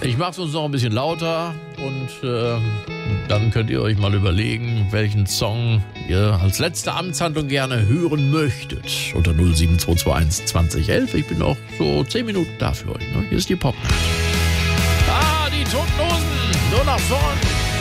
Ich mache es uns noch ein bisschen lauter und dann könnt ihr euch mal überlegen, welchen Song ihr als letzte Amtshandlung gerne hören möchtet. Unter 07221 2011. Ich bin noch so 10 Minuten da für euch. Ne? Hier ist die Popnacht. Die Toten Hosen, nur nach vorn.